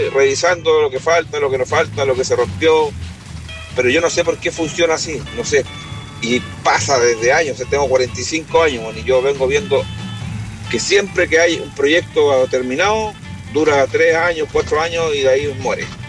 revisando lo que falta, lo que no falta, lo que se rompió, pero yo no sé por qué funciona así, no sé. Y pasa desde años, tengo 45 años, bueno, y yo vengo viendo que siempre que hay un proyecto terminado, dura 3 años, 4 años y de ahí muere.